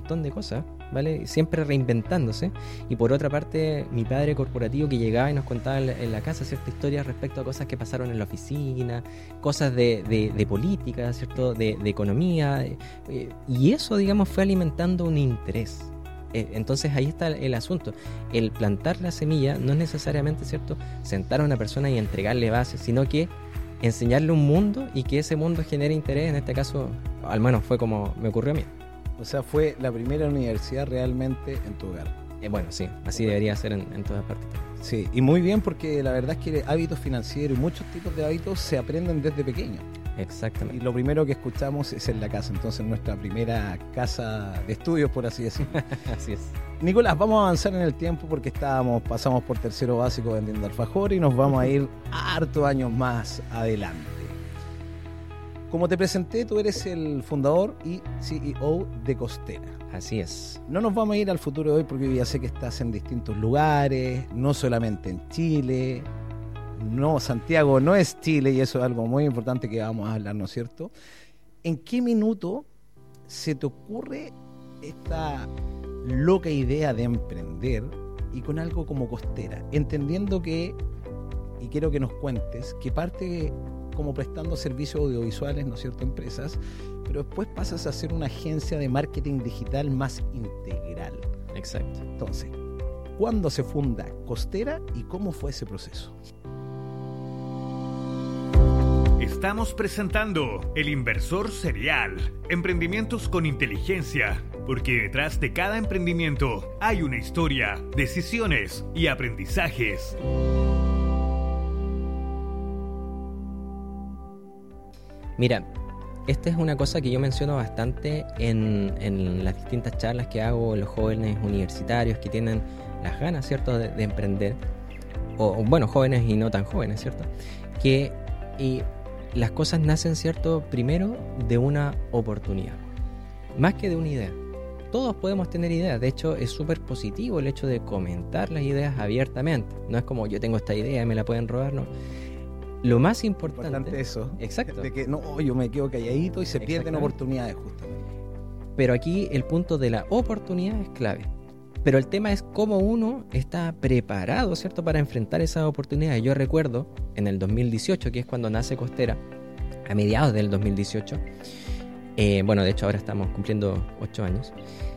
montón de cosas, ¿vale? Siempre reinventándose. Y por otra parte, mi padre corporativo que llegaba y nos contaba en la casa ciertas historias respecto a cosas que pasaron en la oficina, cosas de política, ¿cierto? De economía. Y eso, digamos, fue alimentando un interés. Entonces ahí está el asunto. El plantar la semilla no es necesariamente, ¿cierto?, sentar a una persona y entregarle bases, sino que enseñarle un mundo y que ese mundo genere interés. En este caso, al menos fue como me ocurrió a mí. O sea, fue la primera universidad realmente en tu hogar. Bueno, sí, así debería ser en todas partes. Sí, y muy bien, porque la verdad es que hábitos financieros y muchos tipos de hábitos se aprenden desde pequeño. Exactamente. Y lo primero que escuchamos es en la casa, entonces nuestra primera casa de estudios, por así decirlo. Así es. Nicolás, vamos a avanzar en el tiempo porque pasamos por tercero básico vendiendo alfajor y nos vamos a ir harto años más adelante. Como te presenté, tú eres el fundador y CEO de Costera. Así es. No nos vamos a ir al futuro de hoy porque ya sé que estás en distintos lugares, no solamente en Chile. No, Santiago no es Chile y eso es algo muy importante que vamos a hablar, ¿no es cierto? ¿En qué minuto se te ocurre esta loca idea de emprender y con algo como Costera? Entendiendo que, y quiero que nos cuentes, que parte como prestando servicios audiovisuales, ¿no es cierto?, empresas, pero después pasas a ser una agencia de marketing digital más integral. Exacto. Entonces, ¿cuándo se funda Costera y cómo fue ese proceso? Estamos presentando El Inversor Serial, emprendimientos con inteligencia, porque detrás de cada emprendimiento hay una historia, decisiones y aprendizajes. Mira, esta es una cosa que yo menciono bastante en las distintas charlas que hago en los jóvenes universitarios que tienen las ganas, ¿cierto?, de emprender, o bueno, jóvenes y no tan jóvenes, ¿cierto?, que las cosas nacen, ¿cierto?, primero de una oportunidad, más que de una idea. Todos podemos tener ideas, de hecho es súper positivo el hecho de comentar las ideas abiertamente, no es como yo tengo esta idea y me la pueden robar, no. Lo más importante eso, exacto, de que no, yo me quedo calladito y se pierden oportunidades justamente. Pero aquí el punto de la oportunidad es clave. Pero el tema es cómo uno está preparado, ¿cierto?, para enfrentar esas oportunidades. Yo recuerdo en el 2018, que es cuando nace Costera, a mediados del 2018, bueno, de hecho ahora estamos cumpliendo 8 años.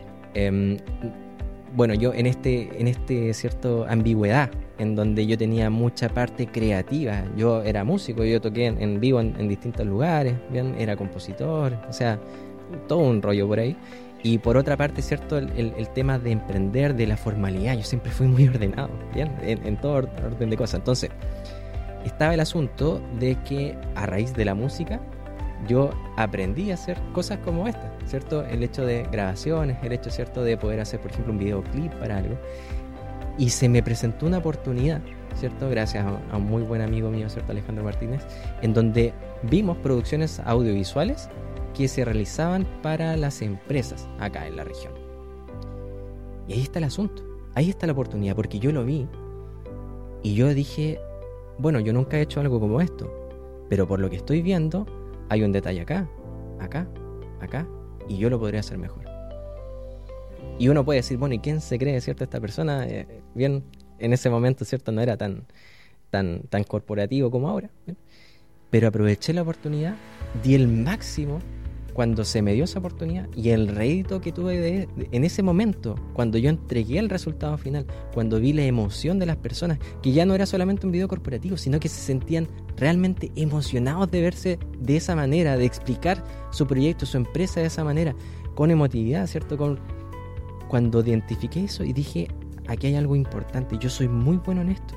Bueno, yo en este cierto ambigüedad, en donde yo tenía mucha parte creativa. Yo era músico, yo toqué en vivo en distintos lugares, ¿bien? Era compositor, o sea, todo un rollo por ahí. Y por otra parte, ¿cierto?, el tema de emprender, de la formalidad. Yo siempre fui muy ordenado, ¿bien? En todo orden de cosas. Entonces, estaba el asunto de que a raíz de la música yo aprendí a hacer cosas como esta, ¿cierto? El hecho de grabaciones, el hecho, ¿cierto?, de poder hacer, por ejemplo, un videoclip para algo. Y se me presentó una oportunidad, ¿cierto?, gracias a un muy buen amigo mío, ¿cierto?, Alejandro Martínez, en donde vimos producciones audiovisuales que se realizaban para las empresas acá en la región. Y ahí está el asunto, ahí está la oportunidad, porque yo lo vi y yo dije, bueno, yo nunca he hecho algo como esto, pero por lo que estoy viendo hay un detalle acá, y yo lo podría hacer mejor. Y uno puede decir, bueno, ¿y quién se cree, cierto, esta persona? Bien, en ese momento, cierto, no era tan corporativo como ahora, ¿bien? Pero aproveché la oportunidad, di el máximo cuando se me dio esa oportunidad, y el rédito que tuve en ese momento, cuando yo entregué el resultado final, cuando vi la emoción de las personas, que ya no era solamente un video corporativo, sino que se sentían realmente emocionados de verse de esa manera, de explicar su proyecto, su empresa de esa manera, con emotividad, ¿cierto? Cuando identifiqué eso y dije, aquí hay algo importante, yo soy muy bueno en esto.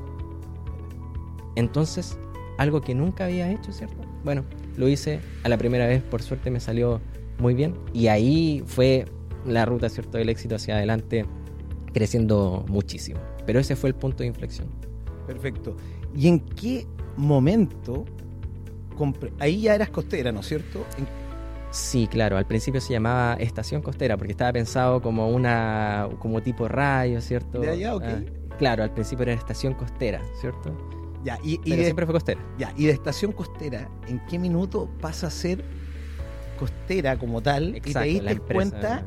Entonces, algo que nunca había hecho, ¿cierto? Bueno, lo hice a la primera vez, por suerte me salió muy bien, y ahí fue la ruta, ¿cierto?, del éxito hacia adelante, creciendo muchísimo. Pero ese fue el punto de inflexión. Perfecto. ¿Y en qué momento ahí ya eras Costera, ¿no es cierto? Sí, claro, al principio se llamaba Estación Costera porque estaba pensado como tipo radio, ¿cierto? ¿De allá, ok? Claro, al principio era Estación Costera, ¿cierto? Ya, pero siempre fue Costera. Ya, y de Estación Costera, ¿en qué minuto pasa a ser Costera como tal? Exacto, y te diste cuenta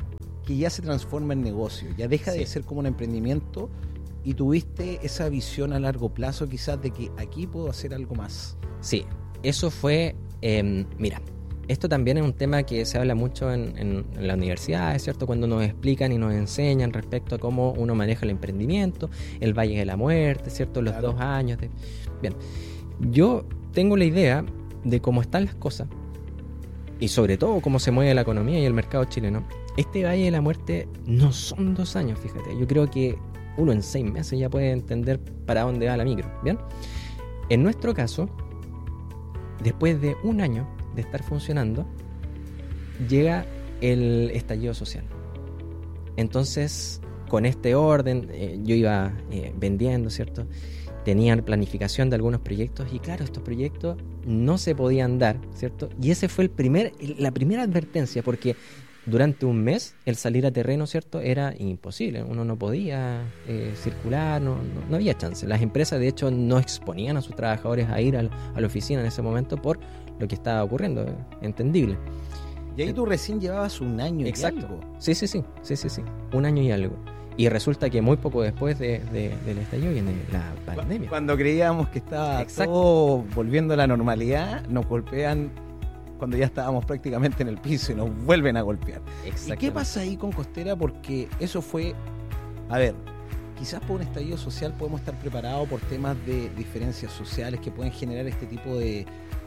que ya se transforma en negocio, ya deja de ser como un emprendimiento y tuviste esa visión a largo plazo quizás de que aquí puedo hacer algo más. Sí, eso fue, mira, esto también es un tema que se habla mucho en la universidad, ¿es cierto? Cuando nos explican y nos enseñan respecto a cómo uno maneja el emprendimiento, el Valle de la Muerte, ¿cierto? Los 2 años. Bien, yo tengo la idea de cómo están las cosas y sobre todo cómo se mueve la economía y el mercado chileno. Este Valle de la Muerte no son 2 años, fíjate. Yo creo que uno en 6 meses ya puede entender para dónde va la micro, ¿bien? En nuestro caso, después de 1 año de estar funcionando, llega el estallido social. Entonces, con este orden, yo iba vendiendo, ¿cierto? Tenían planificación de algunos proyectos y claro, estos proyectos no se podían dar, ¿cierto? Y ese fue la primera advertencia, porque durante 1 mes el salir a terreno, ¿cierto? Era imposible, uno no podía circular, no había chance. Las empresas de hecho no exponían a sus trabajadores a ir a la oficina en ese momento por lo que estaba ocurriendo, entendible. Y ahí tú recién llevabas 1 año. Exacto. Y algo. Sí, 1 año y algo. Y resulta que muy poco después del estallido viene la pandemia. Cuando creíamos que estaba todo volviendo a la normalidad, nos golpean cuando ya estábamos prácticamente en el piso y nos vuelven a golpear. ¿Y qué pasa ahí con Costera? Porque eso fue, a ver, quizás por un estallido social podemos estar preparados por temas de diferencias sociales que pueden generar este tipo de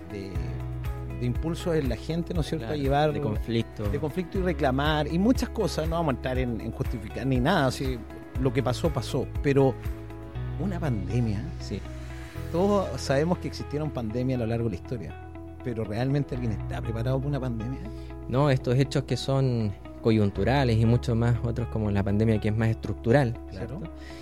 impulsos en la gente, ¿no es cierto? Claro, a llevar de conflicto y reclamar y muchas cosas. No vamos a entrar en justificar ni nada, así, lo que pasó, pero una pandemia, sí. Todos sabemos que existieron pandemias a lo largo de la historia, pero ¿realmente alguien está preparado para una pandemia? No, estos hechos que son coyunturales y mucho más otros como la pandemia que es más estructural, Claro.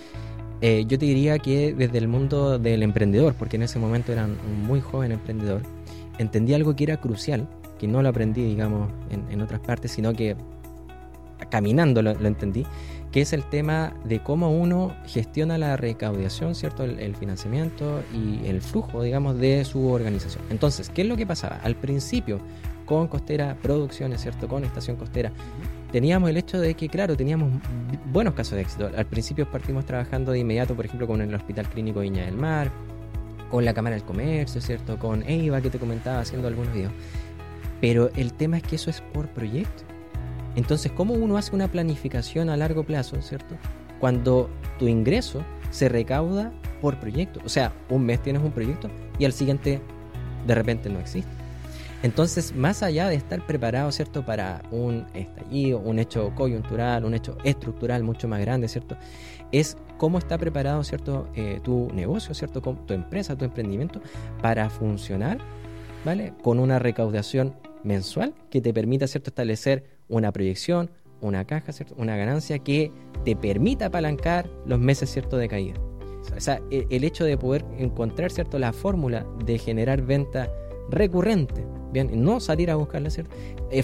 Yo te diría que desde el mundo del emprendedor, porque en ese momento era un muy joven emprendedor, entendí algo que era crucial, que no lo aprendí, digamos, en otras partes, sino que caminando lo entendí, que es el tema de cómo uno gestiona la recaudación, ¿cierto? El financiamiento y el flujo, digamos, de su organización. Entonces, ¿qué es lo que pasaba? Al principio, con Costera Producciones, ¿cierto? Con Estación Costera, teníamos el hecho de que, claro, teníamos buenos casos de éxito. Al principio partimos trabajando de inmediato, por ejemplo, con el Hospital Clínico Viña del Mar, con la Cámara del Comercio, ¿cierto? Con EIVA, que te comentaba haciendo algunos videos. Pero el tema es que eso es por proyecto. Entonces, ¿cómo uno hace una planificación a largo plazo, ¿cierto? Cuando tu ingreso se recauda por proyecto. O sea, 1 mes tienes un proyecto y al siguiente de repente no existe. Entonces, más allá de estar preparado, ¿cierto? Para un estallido, un hecho coyuntural, un hecho estructural mucho más grande, ¿cierto? Es cómo está preparado, ¿cierto? Tu negocio, ¿cierto? Tu empresa, tu emprendimiento para funcionar, ¿vale? Con una recaudación mensual que te permita, ¿cierto? Establecer una proyección, una caja, ¿cierto? Una ganancia que te permita apalancar los meses, ¿cierto? De caída. O sea, el hecho de poder encontrar, ¿cierto? La fórmula de generar venta recurrente, bien, no salir a buscarla, ¿cierto?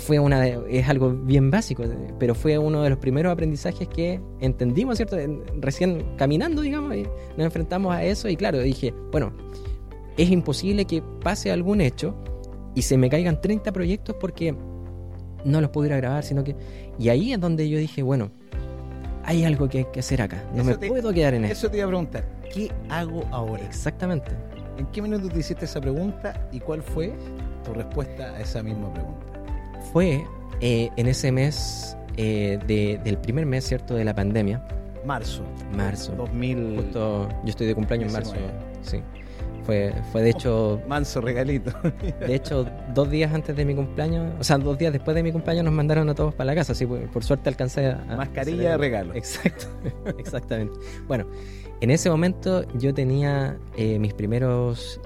Es algo bien básico, pero fue uno de los primeros aprendizajes que entendimos, ¿cierto? Recién caminando, digamos, y nos enfrentamos a eso y claro, dije, bueno, es imposible que pase algún hecho y se me caigan 30 proyectos porque no los pudiera grabar, sino que... Y ahí es donde yo dije, bueno, hay algo que hay que hacer acá, no puedo quedar en esto. Eso te iba a preguntar, ¿qué hago ahora? Exactamente. ¿En qué minuto te hiciste esa pregunta y cuál fue tu respuesta a esa misma pregunta? Fue en ese mes, del primer mes, ¿cierto? De la pandemia. Marzo. 2000. Justo, yo estoy de cumpleaños en marzo. Sí. Fue de hecho... Manso regalito. De hecho, 2 días antes de mi cumpleaños, o sea, 2 días después de mi cumpleaños nos mandaron a todos para la casa. Así, por suerte alcancé a... Mascarilla de regalo. Exacto, exactamente. Bueno, en ese momento yo tenía mis primeros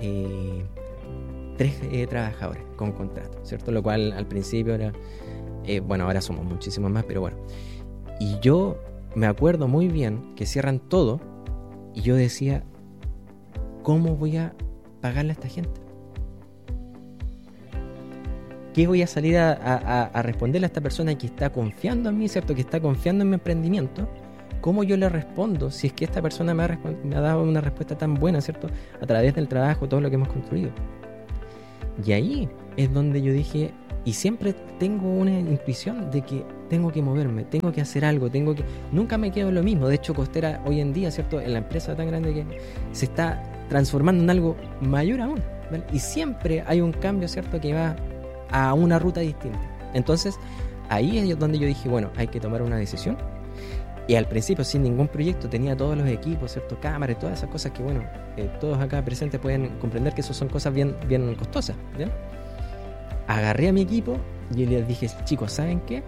3 trabajadores con contrato, ¿cierto? Lo cual al principio era... bueno, ahora somos muchísimos más, pero bueno. Y yo me acuerdo muy bien que cierran todo y yo decía, ¿cómo voy a pagarle a esta gente? ¿Qué voy a salir a responderle a esta persona que está confiando en mí, ¿cierto? Que está confiando en mi emprendimiento. ¿Cómo yo le respondo si es que esta persona me ha dado una respuesta tan buena, ¿cierto? A través del trabajo, todo lo que hemos construido. Y ahí es donde yo dije, Y siempre tengo una intuición de que tengo que moverme, tengo que hacer algo, nunca me quedo en lo mismo. De hecho, Costera hoy en día, ¿cierto? En la empresa tan grande que se está transformando en algo mayor aún, ¿vale? Y siempre hay un cambio, ¿cierto? Que va a una ruta distinta. Entonces, ahí es donde yo dije, bueno, hay que tomar una decisión. Y al principio, sin ningún proyecto, tenía todos los equipos, ¿cierto? Cámaras y todas esas cosas que, bueno, todos acá presentes pueden comprender que eso son cosas bien costosas, ¿bien? Agarré a mi equipo y les dije, chicos, ¿saben qué?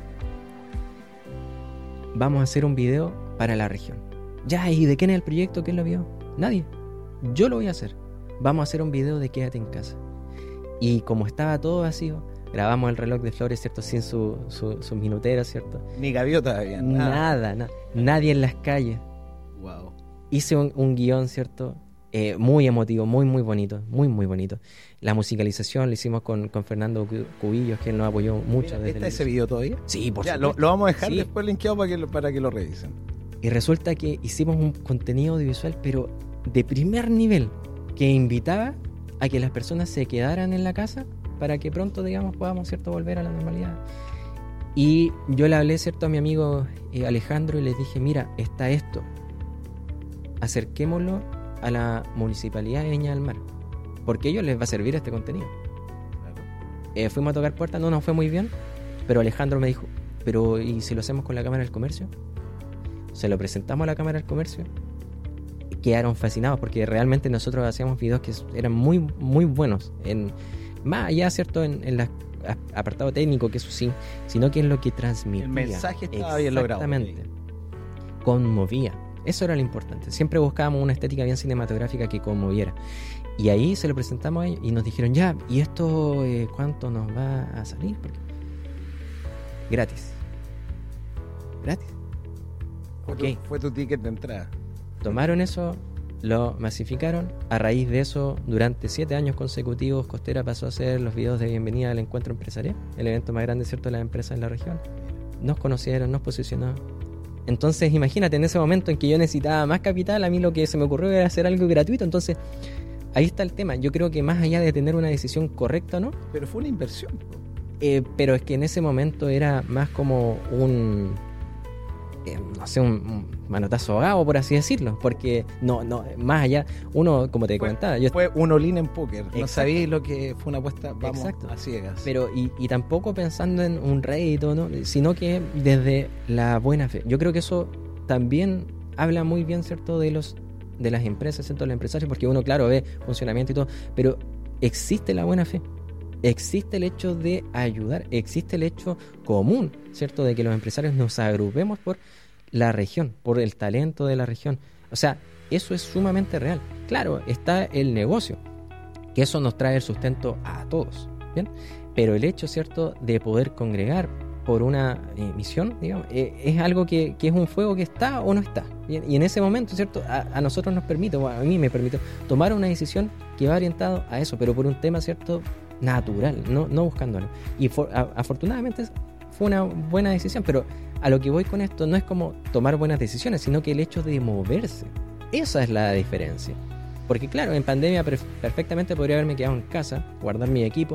Vamos a hacer un video para la región. Ya, ¿y de quién es el proyecto? ¿Quién lo vio? Nadie. Yo lo voy a hacer. Vamos a hacer un video de Quédate en casa. Y como estaba todo vacío, grabamos el reloj de flores, ¿cierto? Sin sus minuteros, ¿cierto? Ni gaviota había. Nada. Nadie en las calles. Wow. Hice un guión, ¿cierto? Muy emotivo, muy bonito, muy bonito. La musicalización la hicimos con Fernando Cubillos, que él nos apoyó mucho. Mira, ¿está ese video todavía? Sí, por ya, supuesto. Lo vamos a dejar sí. Después linkeado para que lo revisen. Y resulta que hicimos un contenido audiovisual, pero de primer nivel, que invitaba a que las personas se quedaran en la casa para que pronto, digamos, podamos, ¿cierto?, volver a la normalidad. Y yo le hablé, ¿cierto?, a mi amigo Alejandro y les dije, mira, está esto, acerquémoslo a la Municipalidad de Viña del Mar, porque a ellos les va a servir este contenido. Claro. Fuimos a tocar puertas, no nos fue muy bien, pero Alejandro me dijo, pero ¿y si lo hacemos con la Cámara del Comercio? Se lo presentamos a la Cámara del Comercio, quedaron fascinados porque realmente nosotros hacíamos videos que eran muy buenos, más allá, ¿cierto?, en el apartado técnico, que eso sí, sino que en lo que transmitía. El mensaje estaba bien logrado. Exactamente. Conmovía. Eso era lo importante. Siempre buscábamos una estética bien cinematográfica que conmoviera. Y ahí se lo presentamos a ellos y nos dijeron, ya, ¿y esto cuánto nos va a salir? Porque... Gratis. Fue tu ticket de entrada. Tomaron eso, lo masificaron. A raíz de eso, durante 7 años consecutivos, Costera pasó a hacer los videos de bienvenida al encuentro empresarial, el evento más grande, ¿cierto?, de las empresas en la región. Nos conocieron, nos posicionó. Entonces, imagínate, en ese momento en que yo necesitaba más capital, a mí lo que se me ocurrió era hacer algo gratuito. Entonces, ahí está el tema. Yo creo que más allá de tener una decisión correcta o no... Pero fue una inversión. Pero es que en ese momento era más como un manotazo ahogado, por así decirlo. Porque, no, más allá, uno, como te comentaba... Fue un all-in en póker. No sabía lo que fue una apuesta, vamos, exacto, a ciegas. Pero, y tampoco pensando en un rédito, ¿no?, sino que desde la buena fe. Yo creo que eso también habla muy bien, ¿cierto?, de las empresas, ¿cierto?, de los empresarios, porque uno, claro, ve funcionamiento y todo, pero existe la buena fe. Existe el hecho de ayudar, existe el hecho común, ¿cierto?, de que los empresarios nos agrupemos por la región, por el talento de la región. O sea, eso es sumamente real. Claro, está el negocio, que eso nos trae el sustento a todos, ¿bien? Pero el hecho, ¿cierto?, de poder congregar por una misión, digamos, es algo que es un fuego que está o no está, ¿bien? Y en ese momento, ¿cierto?, a nosotros nos permite, o a mí me permite, tomar una decisión que va orientado a eso, pero por un tema, ¿cierto?, natural, no buscándolo. Y afortunadamente fue una buena decisión, pero a lo que voy con esto no es como tomar buenas decisiones, sino que el hecho de moverse. Esa es la diferencia. Porque claro, en pandemia perfectamente podría haberme quedado en casa, guardar mi equipo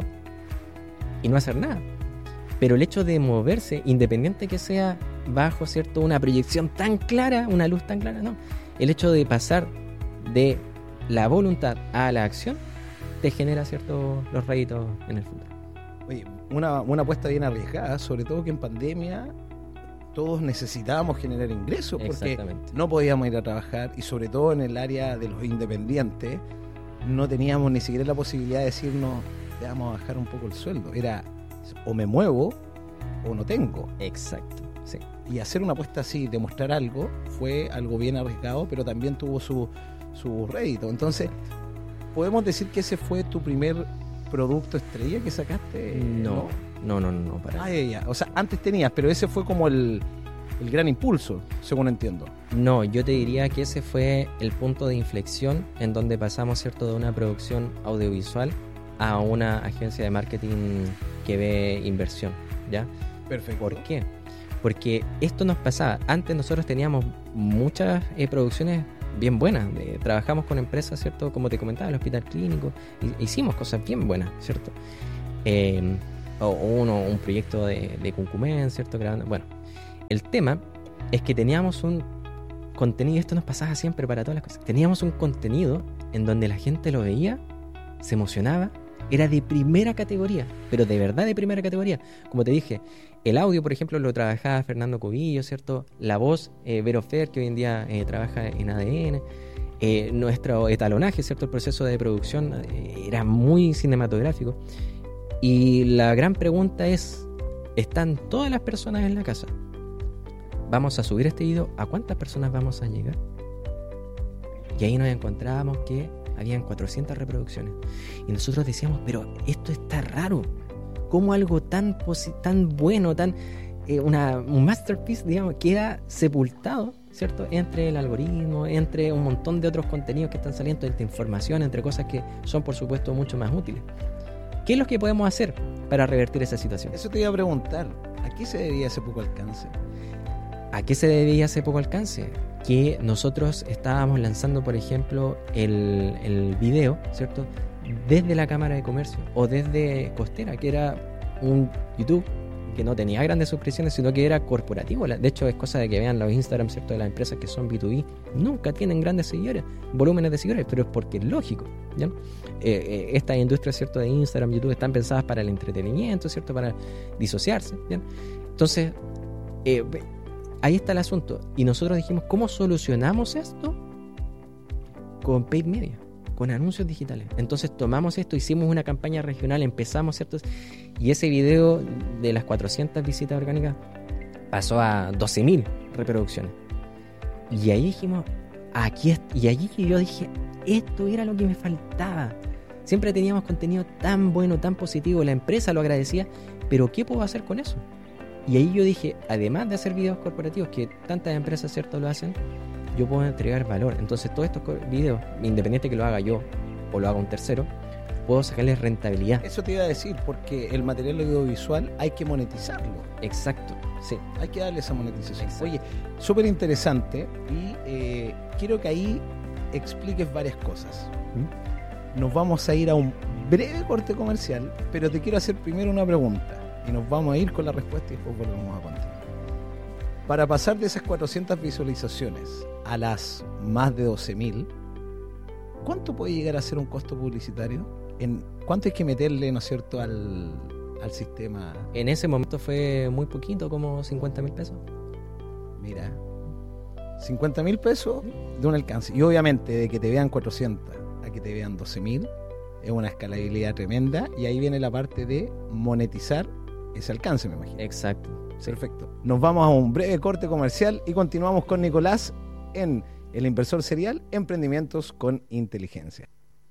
y no hacer nada. Pero el hecho de moverse, independiente que sea bajo, ¿cierto?, una proyección tan clara, una luz tan clara, no. El hecho de pasar de la voluntad a la acción te genera, ¿cierto?, los réditos en el futuro. Oye, una apuesta bien arriesgada, sobre todo que en pandemia todos necesitábamos generar ingresos porque no podíamos ir a trabajar, y sobre todo en el área de los independientes no teníamos ni siquiera la posibilidad de decirnos, te vamos a bajar un poco el sueldo. Era o me muevo o no tengo. Exacto, sí. Y hacer una apuesta así, demostrar algo, fue algo bien arriesgado, pero también tuvo su rédito. Entonces, ¿podemos decir que ese fue tu primer producto estrella que sacaste? No, para nada. Ya. O sea, antes tenías, pero ese fue como el gran impulso, según entiendo. No, yo te diría que ese fue el punto de inflexión en donde pasamos, ¿cierto?, de una producción audiovisual a una agencia de marketing que ve inversión, ¿ya? Perfecto. ¿Por qué? Porque esto nos pasaba. Antes nosotros teníamos muchas producciones bien buenas. Trabajamos con empresas, ¿cierto?, como te comentaba, el Hospital Clínico. Hicimos cosas bien buenas, ¿cierto? o un proyecto de Cuncumén, ¿cierto? Grabando. Bueno, el tema es que teníamos un contenido, esto nos pasaba siempre para todas las cosas, teníamos un contenido en donde la gente lo veía, se emocionaba, era de primera categoría, pero de verdad de primera categoría. Como te dije, el audio, por ejemplo, lo trabajaba Fernando Cobillo, ¿cierto? La voz, Vero Fer, que hoy en día trabaja en ADN. Nuestro etalonaje, ¿cierto? El proceso de producción era muy cinematográfico. Y la gran pregunta es, ¿están todas las personas en la casa? ¿Vamos a subir este video? ¿A cuántas personas vamos a llegar? Y ahí nos encontrábamos que habían 400 reproducciones. Y nosotros decíamos, pero esto está raro. ¿Cómo algo tan bueno, un masterpiece, digamos, queda sepultado, ¿cierto? Entre el algoritmo, entre un montón de otros contenidos que están saliendo, entre información, entre cosas que son, por supuesto, mucho más útiles. ¿Qué es lo que podemos hacer para revertir esa situación? Eso te iba a preguntar. ¿A qué se debía ese poco alcance? ¿A qué se debía ese poco alcance? Que nosotros estábamos lanzando, por ejemplo, el video, ¿cierto? Desde la Cámara de Comercio o desde Costera, que era un YouTube que no tenía grandes suscripciones, sino que era corporativo. De hecho, es cosa de que vean los Instagram, ¿cierto? De las empresas que son B2B. Nunca tienen grandes seguidores, volúmenes de seguidores, pero es porque es lógico, ¿ya? Estas industrias, ¿cierto? De Instagram, YouTube, están pensadas para el entretenimiento, ¿cierto? Para disociarse, ¿ya? Entonces, ahí está el asunto. Y nosotros dijimos, ¿cómo solucionamos esto? Con paid media, con anuncios digitales. Entonces tomamos esto, hicimos una campaña regional, empezamos, ¿cierto? Y ese video de las 400 visitas orgánicas pasó a 12.000 reproducciones. Y ahí dijimos, y allí yo dije, esto era lo que me faltaba. Siempre teníamos contenido tan bueno, tan positivo, la empresa lo agradecía, pero ¿qué puedo hacer con eso? Y ahí yo dije, además de hacer videos corporativos, que tantas empresas, ¿cierto?, lo hacen, yo puedo entregar valor. Entonces todos estos videos, independiente que lo haga yo o lo haga un tercero, puedo sacarles rentabilidad. Eso te iba a decir, porque el material audiovisual hay que monetizarlo. Exacto, sí. Hay que darle esa monetización. Exacto. Oye, súper interesante y quiero que ahí expliques varias cosas. Nos vamos a ir a un breve corte comercial, pero te quiero hacer primero una pregunta. Y nos vamos a ir con la respuesta y después volvemos a continuar. Para pasar de esas 400 visualizaciones a las más de 12.000, ¿cuánto puede llegar a ser un costo publicitario? ¿Cuánto hay que meterle, ¿no es cierto?, al sistema? En ese momento fue muy poquito, como 50.000 pesos. Mira, 50.000 pesos de un alcance. Y obviamente de que te vean 400 a que te vean 12.000 es una escalabilidad tremenda. Y ahí viene la parte de monetizar ese alcance, me imagino. Exacto. Sí. Perfecto. Nos vamos a un breve corte comercial y continuamos con Nicolás en El Inversor Serial, Emprendimientos con Inteligencia.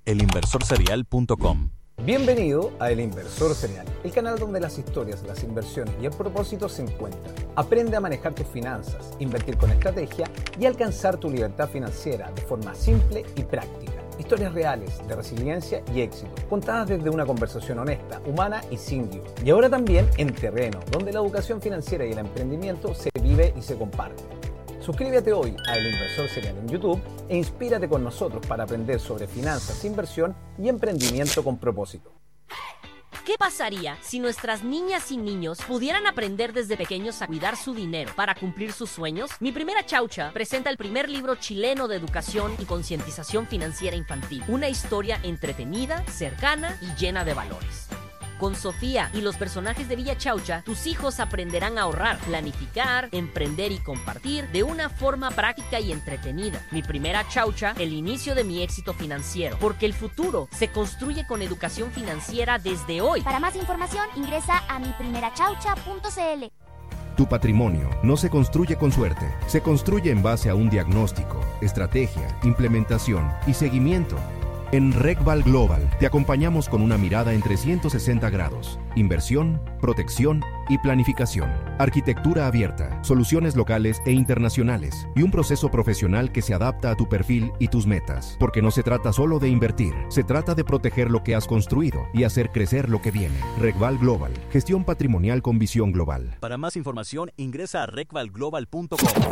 elinversorserial.com. Bienvenido a El Inversor Serial, el canal donde las historias, las inversiones y el propósito se encuentran. Aprende a manejar tus finanzas, invertir con estrategia y alcanzar tu libertad financiera de forma simple y práctica. Historias reales de resiliencia y éxito, contadas desde una conversación honesta, humana y sin guión. Y ahora también en terreno, donde la educación financiera y el emprendimiento se vive y se comparte. Suscríbete hoy a El Inversor Serial en YouTube e inspírate con nosotros para aprender sobre finanzas, inversión y emprendimiento con propósito. ¿Qué pasaría si nuestras niñas y niños pudieran aprender desde pequeños a cuidar su dinero para cumplir sus sueños? Mi Primera Chaucha presenta el primer libro chileno de educación y concientización financiera infantil. Una historia entretenida, cercana y llena de valores. Con Sofía y los personajes de Villa Chaucha, tus hijos aprenderán a ahorrar, planificar, emprender y compartir de una forma práctica y entretenida. Mi Primera Chaucha, el inicio de mi éxito financiero, porque el futuro se construye con educación financiera desde hoy. Para más información, ingresa a miprimerachaucha.cl. Tu patrimonio no se construye con suerte, se construye en base a un diagnóstico, estrategia, implementación y seguimiento. En RECVAL Global te acompañamos con una mirada en 360 grados, inversión, protección y planificación, arquitectura abierta, soluciones locales e internacionales y un proceso profesional que se adapta a tu perfil y tus metas. Porque no se trata solo de invertir, se trata de proteger lo que has construido y hacer crecer lo que viene. RECVAL Global, gestión patrimonial con visión global. Para más información ingresa a recvalglobal.com.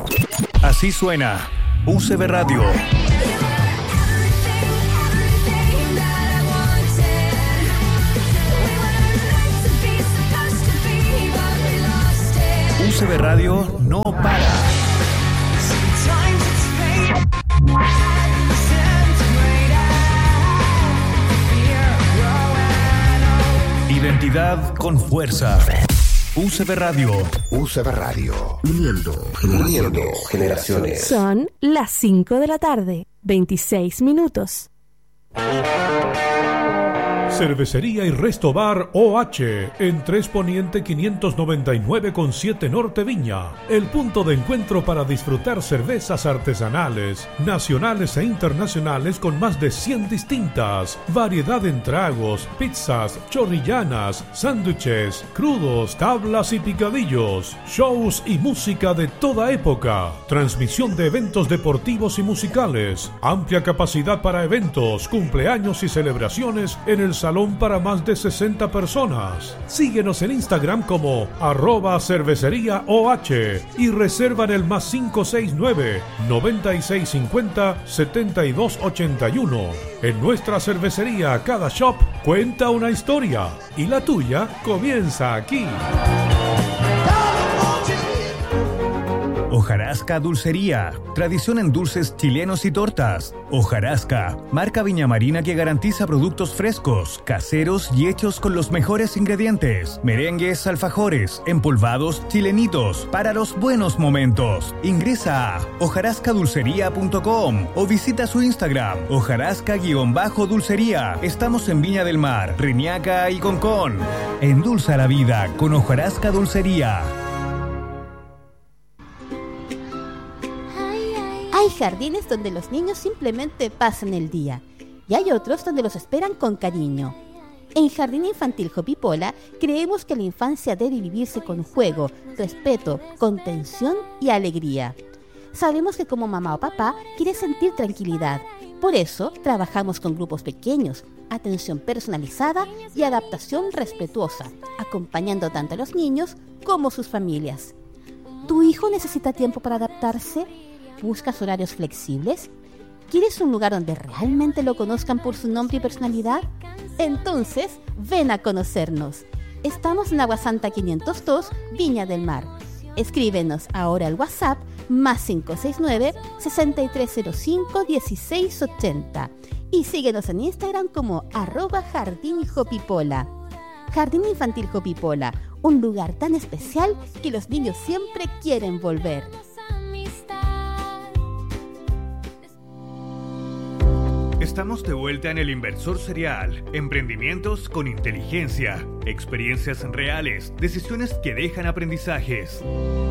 Así suena UCB Radio. UCB Radio no para. Identidad con fuerza. UCB Radio. UCB Radio. Uniendo generaciones. Son las 5 de la tarde, 26 minutos. Cervecería y Resto Bar OH en 3 Poniente 599 con 7 Norte Viña. El punto de encuentro para disfrutar cervezas artesanales, nacionales e internacionales con más de 100 distintas. Variedad en tragos, pizzas, chorrillanas, sándwiches, crudos, tablas y picadillos. Shows y música de toda época. Transmisión de eventos deportivos y musicales. Amplia capacidad para eventos, cumpleaños y celebraciones en el salón para más de 60 personas. Síguenos en Instagram como @cervecería_OH y reserva en el +569 9650 7281. En nuestra cervecería cada shop cuenta una historia y la tuya comienza aquí. Hojarasca Dulcería, tradición en dulces chilenos y tortas. Hojarasca, marca viñamarina que garantiza productos frescos, caseros y hechos con los mejores ingredientes. Merengues, alfajores, empolvados, chilenitos, para los buenos momentos. Ingresa a hojarascadulcería.com o visita su Instagram, hojarasca_dulcería. Estamos en Viña del Mar, Reñaca y Concón. Endulza la vida con Hojarasca Dulcería. Hay jardines donde los niños simplemente pasan el día y hay otros donde los esperan con cariño. En Jardín Infantil Hopipola creemos que la infancia debe vivirse con juego, respeto, contención y alegría. Sabemos que como mamá o papá quieres sentir tranquilidad. Por eso trabajamos con grupos pequeños, atención personalizada y adaptación respetuosa, acompañando tanto a los niños como sus familias. ¿Tu hijo necesita tiempo para adaptarse? ¿Buscas horarios flexibles? ¿Quieres un lugar donde realmente lo conozcan por su nombre y personalidad? Entonces, ven a conocernos. Estamos en Aguasanta 502, Viña del Mar. Escríbenos ahora al WhatsApp +569 6305 1680 y síguenos en Instagram como @Jardín Hopipola. Jardín Infantil Hopipola, un lugar tan especial que los niños siempre quieren volver. Estamos de vuelta en El Inversor Serial. Emprendimientos con inteligencia, experiencias reales, decisiones que dejan aprendizajes.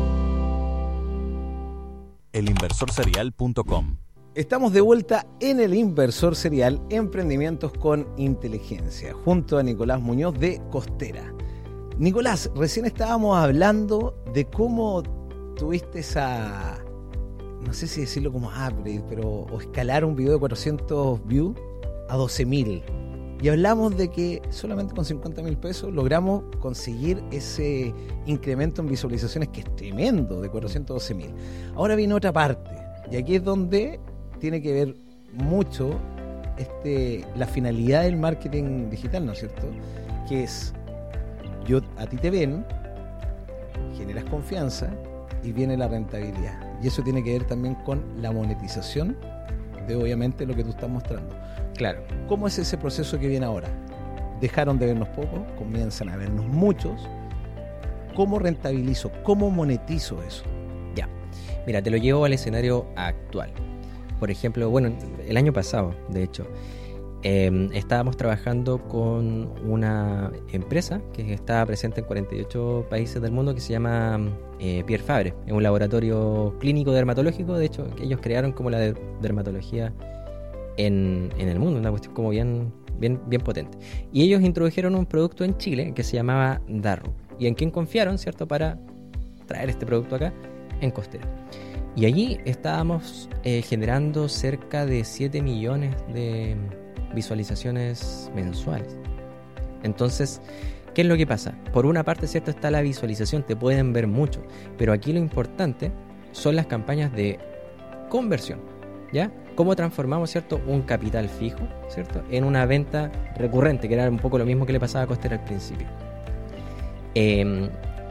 elinversorserial.com. Estamos de vuelta en El Inversor Serial, Emprendimientos con Inteligencia, junto a Nicolás Muñoz de Costera. Nicolás, recién estábamos hablando de cómo tuviste esa, no sé si decirlo como upgrade, pero o escalar un video de 400 views a 12.000. Y hablamos de que solamente con 50.000 pesos logramos conseguir ese incremento en visualizaciones que es tremendo, de 412.000. Ahora viene otra parte, y aquí es donde tiene que ver mucho la finalidad del marketing digital, ¿no es cierto? Que es, a ti te ven, generas confianza y viene la rentabilidad. Y eso tiene que ver también con la monetización de, obviamente, lo que tú estás mostrando. Claro. ¿Cómo es ese proceso que viene ahora? Dejaron de vernos poco, comienzan a vernos muchos. ¿Cómo rentabilizo? ¿Cómo monetizo eso? Ya. Mira, te lo llevo al escenario actual. Por ejemplo, bueno, el año pasado, de hecho, estábamos trabajando con una empresa que está presente en 48 países del mundo que se llama Pierre Fabre. Es un laboratorio clínico dermatológico, de hecho, que ellos crearon como la dermatología en el mundo, una cuestión como bien potente. Y ellos introdujeron un producto en Chile que se llamaba Darro. ¿Y en quién confiaron, cierto, para traer este producto acá? En Costera. Y allí estábamos generando cerca de 7 millones de visualizaciones mensuales. Entonces, ¿qué es lo que pasa? Por una parte, cierto, está la visualización, te pueden ver mucho, pero aquí lo importante son las campañas de conversión, ¿ya? ¿Cómo transformamos, cierto, un capital fijo, cierto, en una venta recurrente, que era un poco lo mismo que le pasaba a Costera al principio?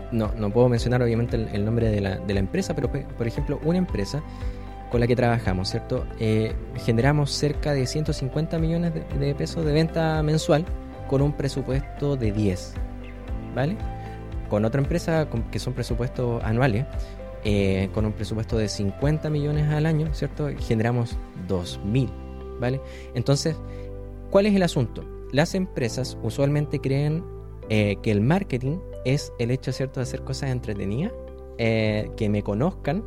no puedo mencionar obviamente el nombre de la empresa, pero por ejemplo, una empresa con la que trabajamos, ¿cierto? Generamos cerca de 150 millones de pesos de venta mensual con un presupuesto de 10, ¿vale? Con otra empresa que son presupuestos anuales, con un presupuesto de 50 millones al año, ¿cierto? Generamos 2.000, ¿vale? Entonces, ¿cuál es el asunto? Las empresas usualmente creen que el marketing es el hecho, ¿cierto?, de hacer cosas entretenidas, que me conozcan,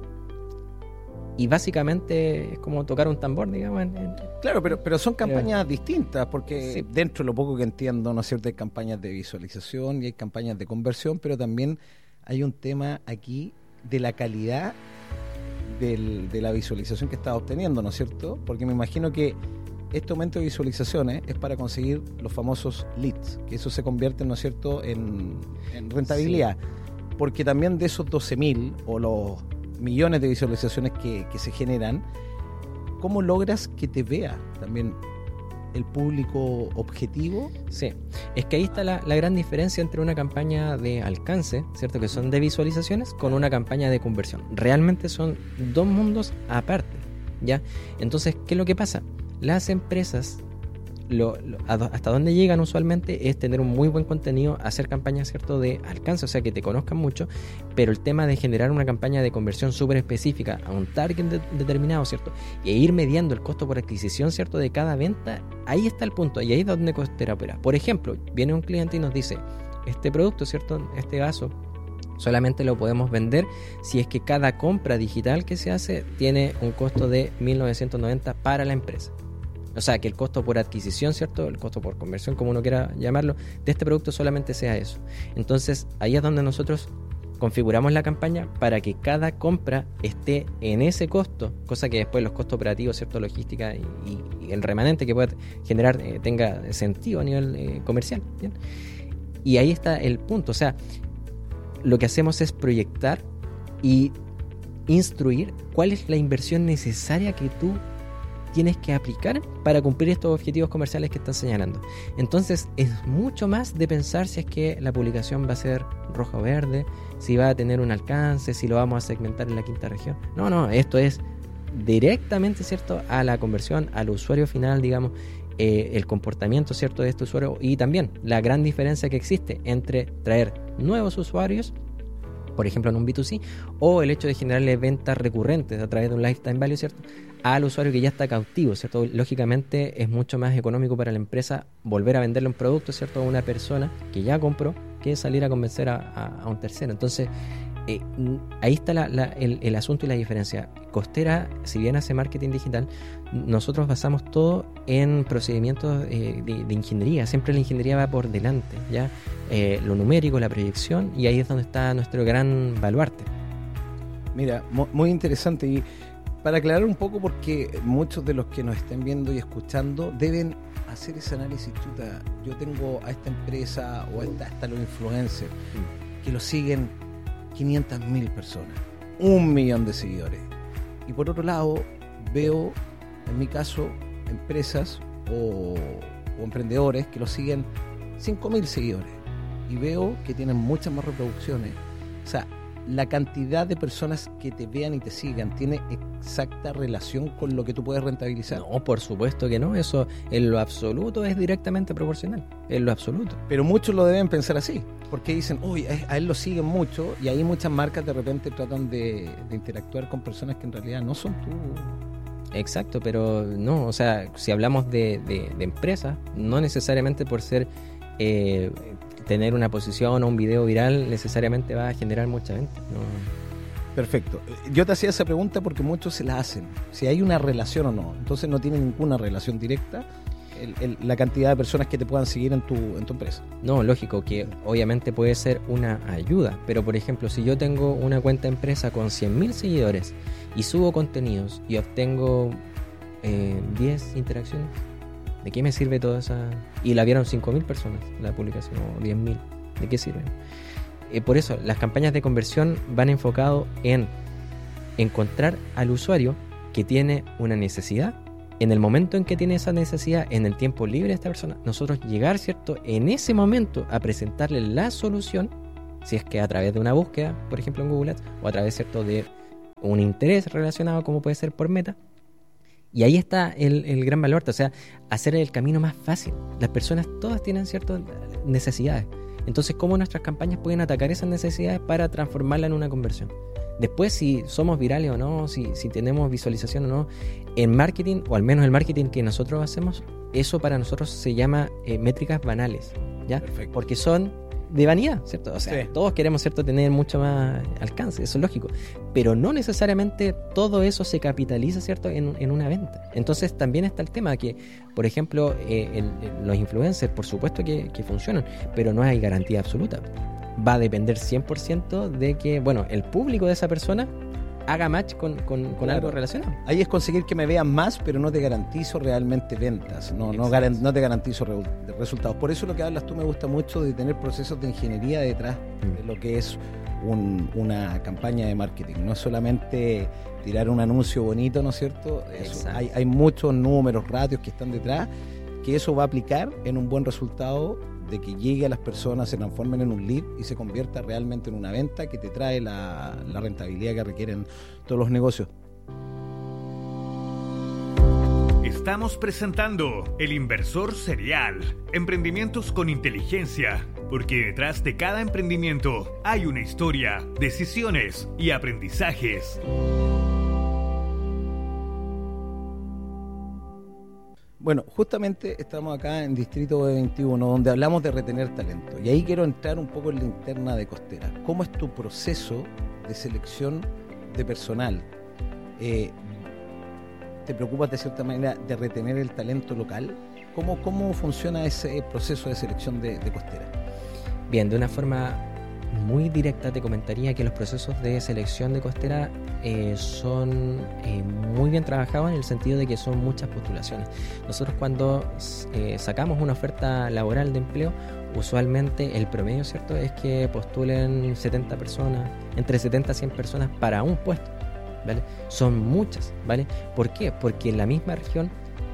y básicamente es como tocar un tambor, digamos. Claro, pero son campañas distintas, porque sí, dentro de lo poco que entiendo, ¿no es cierto?, hay campañas de visualización y hay campañas de conversión, pero también hay un tema aquí de la calidad de la visualización que estás obteniendo, ¿no es cierto? Porque me imagino que este aumento de visualizaciones es para conseguir los famosos leads, que eso se convierte, ¿no es cierto?, en rentabilidad. Sí. Porque también de esos 12.000 o los millones de visualizaciones que se generan, ¿cómo logras que te vea también el público objetivo? Sí, es que ahí está la gran diferencia entre una campaña de alcance, ¿cierto?, que son de visualizaciones, con una campaña de conversión. Realmente son dos mundos aparte, ¿ya? Entonces, ¿qué es lo que pasa? Las empresas, hasta donde llegan usualmente es tener un muy buen contenido, hacer campañas, ¿cierto?, de alcance, o sea, que te conozcan mucho, pero el tema de generar una campaña de conversión súper específica a un target determinado, ¿cierto?, e ir mediando el costo por adquisición, ¿cierto?, de cada venta, ahí está el punto, y ahí es donde Costera opera. Por ejemplo, viene un cliente y nos dice, este producto, ¿cierto?, este vaso, solamente lo podemos vender si es que cada compra digital que se hace tiene un costo de 1.990 para la empresa. O sea, que el costo por adquisición, ¿cierto?, el costo por conversión, como uno quiera llamarlo, de este producto solamente sea eso. Entonces, ahí es donde nosotros configuramos la campaña para que cada compra esté en ese costo, cosa que después los costos operativos, ¿cierto?, logística y el remanente que pueda generar tenga sentido a nivel comercial, ¿bien? Y ahí está el punto. O sea, lo que hacemos es proyectar y instruir cuál es la inversión necesaria que tú tienes que aplicar para cumplir estos objetivos comerciales que estás señalando. Entonces es mucho más de pensar si es que la publicación va a ser roja o verde, si va a tener un alcance, si lo vamos a segmentar en la quinta región. No, esto es directamente, ¿cierto?, a la conversión, al usuario final, digamos, el comportamiento, ¿cierto?, de este usuario, y también la gran diferencia que existe entre traer nuevos usuarios, por ejemplo en un B2C, o el hecho de generarle ventas recurrentes a través de un lifetime value, ¿cierto?, al usuario que ya está cautivo, ¿cierto? Lógicamente es mucho más económico para la empresa volver a venderle un producto, ¿cierto?, a una persona que ya compró, que salir a convencer a un tercero. Entonces, ahí está el asunto y la diferencia. Costera, si bien hace marketing digital, nosotros basamos todo en procedimientos de ingeniería. Siempre la ingeniería va por delante, ¿ya? Lo numérico, la proyección, y ahí es donde está nuestro gran baluarte. Mira, muy interesante. Y para aclarar un poco, porque muchos de los que nos estén viendo y escuchando deben hacer ese análisis. Chuta, yo tengo a esta empresa o hasta los influencers que lo siguen 500.000 personas, 1 millón de seguidores. Y por otro lado, veo, en mi caso, empresas o emprendedores que lo siguen 5.000 seguidores. Y veo que tienen muchas más reproducciones. O sea, la cantidad de personas que te vean y te sigan tiene exacta relación con lo que tú puedes rentabilizar. No, por supuesto que no. Eso en lo absoluto es directamente proporcional. En lo absoluto. Pero muchos lo deben pensar así, porque dicen, uy, a él lo siguen mucho, y ahí muchas marcas de repente tratan de interactuar con personas que en realidad no son tú. Exacto, pero no, o sea, si hablamos de empresas, no necesariamente por ser tener una posición o un video viral necesariamente va a generar mucha venta, ¿no? Perfecto. Yo te hacía esa pregunta porque muchos se la hacen, si hay una relación o no. Entonces no tiene ninguna relación directa la cantidad de personas que te puedan seguir en tu empresa. No, lógico que obviamente puede ser una ayuda, pero por ejemplo, si yo tengo una cuenta de empresa con 100.000 seguidores y subo contenidos y obtengo 10 interacciones, ¿de qué me sirve toda esa? Y la vieron 5.000 personas, la publicación, o 10.000. ¿De qué sirve? Por eso, las campañas de conversión van enfocado en encontrar al usuario que tiene una necesidad. En el momento en que tiene esa necesidad, en el tiempo libre de esta persona, nosotros llegar, ¿cierto?, en ese momento a presentarle la solución Si es que a través de una búsqueda, por ejemplo en Google Ads, o a través, ¿cierto?, de un interés relacionado como puede ser por Meta. Y ahí está el gran valor, o sea, hacer el camino más fácil. Las personas todas tienen ciertas necesidades. Entonces, ¿cómo nuestras campañas pueden atacar esas necesidades para transformarla en una conversión? Después, si somos virales o no, si tenemos visualización o no, en marketing, o al menos el marketing que nosotros hacemos, eso para nosotros se llama métricas banales, ¿ya? Perfecto. Porque son de vanidad, ¿cierto? O sea, todos queremos, ¿cierto?, tener mucho más alcance, eso es lógico, pero no necesariamente todo eso se capitaliza, ¿cierto?, en una venta. Entonces también está el tema que, por ejemplo, los influencers, por supuesto que funcionan, pero no hay garantía absoluta. Va a depender 100% de que, bueno, el público de esa persona haga match con algo relacionado. Ahí es conseguir que me vean más, pero no te garantizo realmente ventas, no te garantizo resultados. Por eso lo que hablas tú me gusta mucho, de tener procesos de ingeniería detrás de lo que es una campaña de marketing. No es solamente tirar un anuncio bonito, ¿no es cierto? Hay muchos números, ratios que están detrás, que eso va a aplicar en un buen resultado, de que llegue a las personas, se transformen en un lead y se convierta realmente en una venta que te trae la rentabilidad que requieren todos los negocios. Estamos presentando El Inversor Serial, emprendimientos con inteligencia, porque detrás de cada emprendimiento hay una historia, decisiones y aprendizajes. Bueno, justamente estamos acá en Distrito B21, donde hablamos de retener talento. Y ahí quiero entrar un poco en la interna de Costera. ¿Cómo es tu proceso de selección de personal? ¿Te preocupas de cierta manera de retener el talento local? ¿Cómo funciona ese proceso de selección de Costera? Bien, de una forma muy directa te comentaría que los procesos de selección de Costera son muy bien trabajados, en el sentido de que son muchas postulaciones. Nosotros cuando sacamos una oferta laboral de empleo, usualmente el promedio, ¿cierto?, es que postulen 70 personas, entre 70 a 100 personas para un puesto, ¿vale? Son muchas, ¿vale? ¿Por qué? Porque en la misma región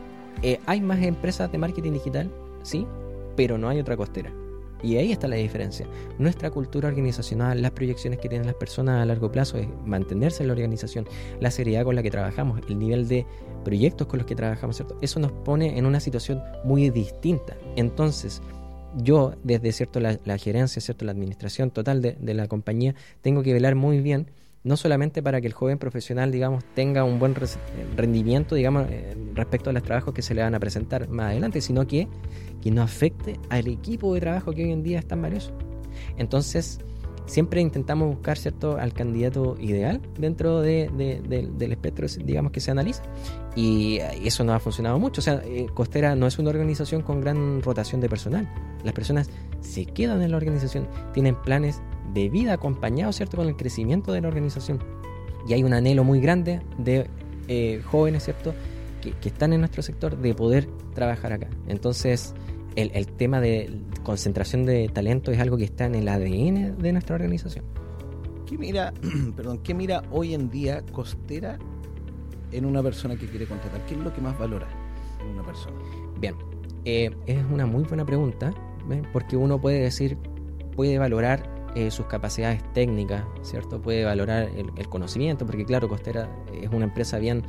hay más empresas de marketing digital, sí, pero no hay otra Costera. Y ahí está la diferencia. Nuestra cultura organizacional, las proyecciones que tienen las personas a largo plazo, es mantenerse en la organización, la seriedad con la que trabajamos, el nivel de proyectos con los que trabajamos, ¿cierto? Eso nos pone en una situación muy distinta. Entonces, yo, desde, ¿cierto?, la gerencia, ¿cierto?, la administración total de la compañía, tengo que velar muy bien, no solamente para que el joven profesional, digamos, tenga un buen rendimiento, digamos, respecto a los trabajos que se le van a presentar más adelante, sino que no afecte al equipo de trabajo que hoy en día es tan valioso. Entonces, siempre intentamos buscar, ¿cierto?, al candidato ideal dentro del espectro, digamos, que se analiza, y eso no ha funcionado mucho. O sea, Costera no es una organización con gran rotación de personal. Las personas se quedan en la organización, tienen planes de vida acompañados, ¿cierto?, con el crecimiento de la organización, y hay un anhelo muy grande de jóvenes, ¿cierto?, que están en nuestro sector, de poder trabajar acá. Entonces, el tema de concentración de talento es algo que está en el ADN de nuestra organización. ¿Qué mira hoy en día Costera en una persona que quiere contratar? ¿Qué es lo que más valora en una persona? Bien, es una muy buena pregunta, ¿ven? Porque uno puede valorar sus capacidades técnicas, ¿cierto? Puede valorar el conocimiento, porque claro, Costera es una empresa bien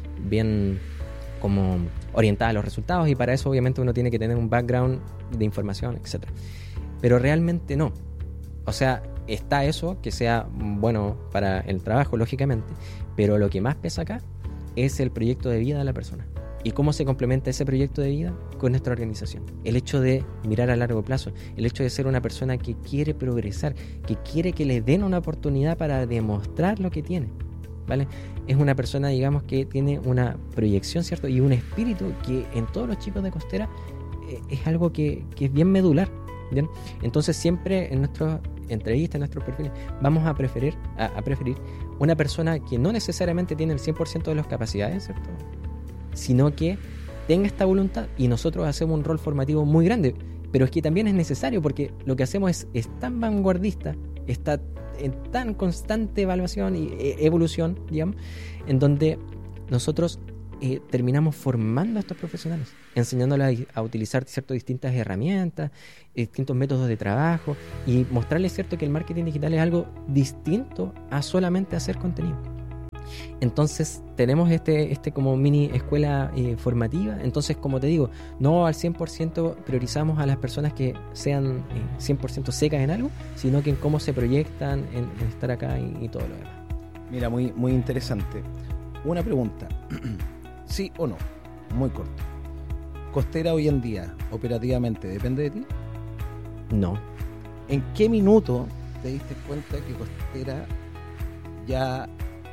como orientada a los resultados, y para eso obviamente uno tiene que tener un background de información, etc. Pero realmente no. O sea, está eso, que sea bueno para el trabajo, lógicamente, pero lo que más pesa acá es el proyecto de vida de la persona. ¿Y cómo se complementa ese proyecto de vida con nuestra organización? El hecho de mirar a largo plazo, el hecho de ser una persona que quiere progresar, que quiere que le den una oportunidad para demostrar lo que tiene, ¿vale? Es una persona, digamos, que tiene una proyección, ¿cierto?, y un espíritu que en todos los chicos de Costera es algo que es bien medular, ¿bien? Entonces siempre en nuestras entrevistas, en nuestros perfiles, vamos a preferir una persona que no necesariamente tiene el 100% de las capacidades, ¿cierto?, sino que tenga esta voluntad, y nosotros hacemos un rol formativo muy grande, pero es que también es necesario, porque lo que hacemos es tan vanguardista, está en tan constante evaluación y evolución, digamos, en donde nosotros terminamos formando a estos profesionales, enseñándoles a utilizar distintas herramientas, distintos métodos de trabajo y mostrarles, ¿cierto?, que el marketing digital es algo distinto a solamente hacer contenido. Entonces tenemos este como mini escuela formativa. Entonces, como te digo, no al 100% priorizamos a las personas que sean 100% secas en algo, sino que en cómo se proyectan en estar acá y todo lo demás. Mira, muy, muy interesante. Una pregunta, ¿sí o no? Muy corto. ¿Costera hoy en día, operativamente, depende de ti? No. ¿En qué minuto te diste cuenta que Costera ya...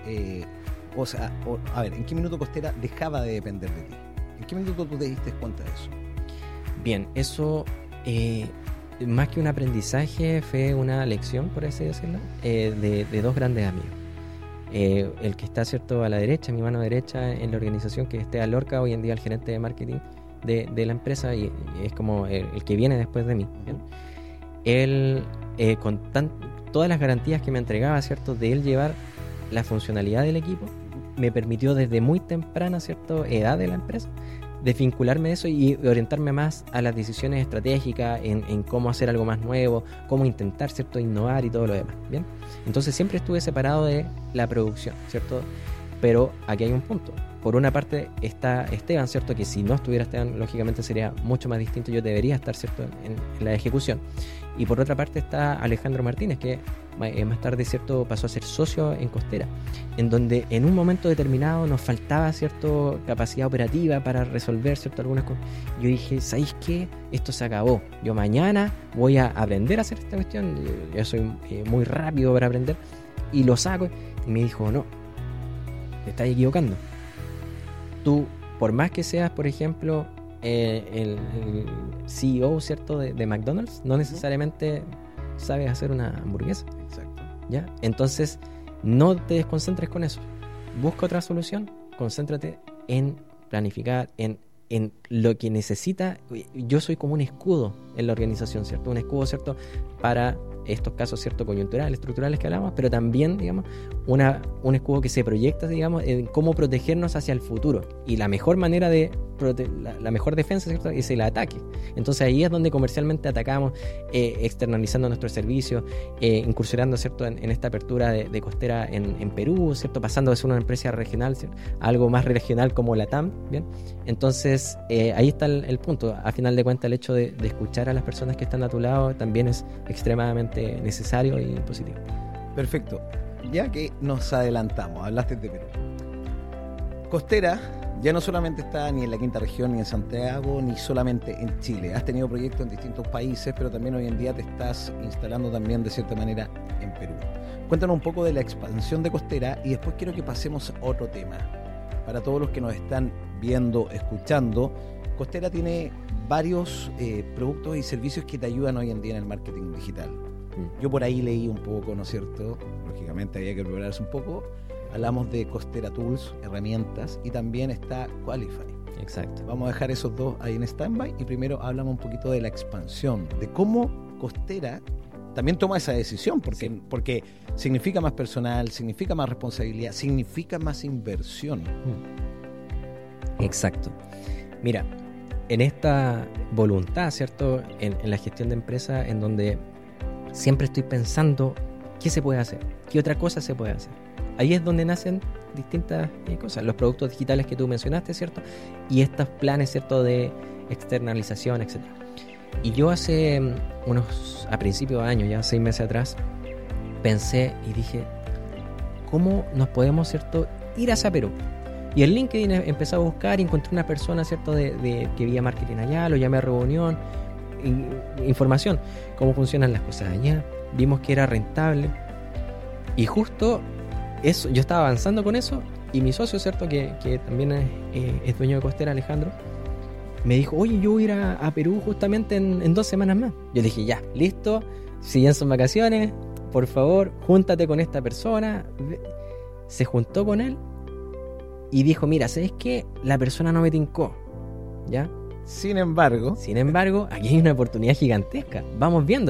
¿en qué minuto Costera dejaba de depender de ti? ¿En qué minuto tú te diste cuenta de eso? Bien, eso más que un aprendizaje fue una lección, por así decirlo, de dos grandes amigos. El que está, ¿cierto?, a la derecha, mi mano derecha en la organización, que es Esteban Lorca, hoy en día el gerente de marketing de la empresa y es como el que viene después de mí, ¿bien? Él, con todas las garantías que me entregaba, ¿cierto?, de él llevar la funcionalidad del equipo, me permitió desde muy temprana, ¿cierto?, edad de la empresa, desvincularme de eso y orientarme más a las decisiones estratégicas, en cómo hacer algo más nuevo, cómo intentar, ¿cierto?, innovar y todo lo demás, ¿bien? Entonces siempre estuve separado de la producción, ¿cierto? Pero aquí hay un punto. Por una parte está Esteban, ¿cierto?, que si no estuviera Esteban, lógicamente sería mucho más distinto, yo debería estar, ¿cierto?, en la ejecución. Y por otra parte está Alejandro Martínez, que más tarde, ¿cierto?, pasó a ser socio en Costera, en donde en un momento determinado nos faltaba, ¿cierto?, capacidad operativa para resolver, ¿cierto?, algunas cosas. Yo dije, ¿sabéis qué? Esto se acabó. Yo mañana voy a aprender a hacer esta cuestión. Yo soy muy rápido para aprender. Y lo saco. Y me dijo, no, te estás equivocando. Tú, por más que seas, por ejemplo, el CEO, ¿cierto?, de McDonald's, no necesariamente sabes hacer una hamburguesa. Exacto. ¿Ya? Entonces, no te desconcentres con eso. Busca otra solución, concéntrate en planificar, en lo que necesita. Yo soy como un escudo en la organización, ¿cierto? Un escudo, ¿cierto?, para estos casos, ¿cierto?, coyunturales, estructurales que hablamos, pero también, digamos, un escudo que se proyecta, digamos, en cómo protegernos hacia el futuro. Y la mejor manera de la mejor defensa, ¿cierto?, es el ataque. Entonces ahí es donde comercialmente atacamos, externalizando nuestros servicios, incursionando, ¿cierto?, en esta apertura de Costera en Perú, ¿cierto?, pasando de ser una empresa regional, ¿cierto?, a algo más regional como LATAM, ¿bien? Entonces ahí está el punto. A final de cuentas, el hecho de escuchar a las personas que están a tu lado también es extremadamente necesario y positivo. Perfecto. Ya que nos adelantamos, hablaste de Perú. Costera ya no solamente está ni en la quinta región, ni en Santiago, ni solamente en Chile. Has tenido proyectos en distintos países, pero también hoy en día te estás instalando también de cierta manera en Perú. Cuéntanos un poco de la expansión de Costera y después quiero que pasemos a otro tema. Para todos los que nos están viendo, escuchando, Costera tiene varios productos y servicios que te ayudan hoy en día en el marketing digital. Yo por ahí leí un poco, ¿no es cierto? Lógicamente había que prepararse un poco. Hablamos de Costera Tools, herramientas, y también está Qualify. Exacto. Vamos a dejar esos dos ahí en stand-by y primero hablamos un poquito de la expansión, de cómo Costera también toma esa decisión, porque significa más personal, significa más responsabilidad, significa más inversión. Exacto. Mira, en esta voluntad, ¿cierto?, en la gestión de empresa, en donde siempre estoy pensando qué se puede hacer, qué otra cosa se puede hacer. Ahí es donde nacen distintas cosas, los productos digitales que tú mencionaste, ¿cierto?, y estos planes, ¿cierto?, de externalización, etc. Y yo a principios de año, ya 6 meses atrás, pensé y dije, ¿cómo nos podemos, ¿cierto?, ir hacia Perú? Y en LinkedIn empecé a buscar y encontré una persona, ¿cierto?, que veía marketing allá, lo llamé a reunión, información, cómo funcionan las cosas allá, vimos que era rentable y justo eso, yo estaba avanzando con eso y mi socio, ¿cierto?, que también es dueño de Costera, Alejandro, me dijo, oye, yo voy a ir a Perú justamente en 2 semanas más. Yo le dije, ya, listo, si ya son vacaciones, por favor, júntate con esta persona. Se juntó con él y dijo, mira, ¿sabes qué? La persona no me tincó, ¿ya? Sin embargo, aquí hay una oportunidad gigantesca, vamos viéndola.